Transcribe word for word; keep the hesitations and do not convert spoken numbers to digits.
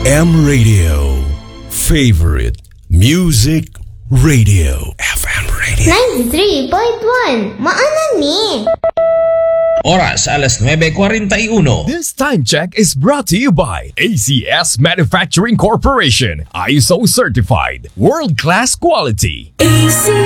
M Radio. Favorite Music Radio. F M Radio. ninety-three point one. Maanan ni. Oras, alas nueve cuarenta y uno. This time check is brought to you by A C S Manufacturing Corporation. I S O certified. World-class quality. A C